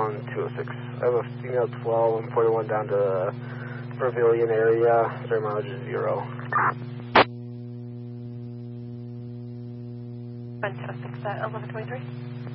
down 206. I have a female 12 and 41 down to the Pavilion area. Their mileage is 0. Fantastic. Is that 1123?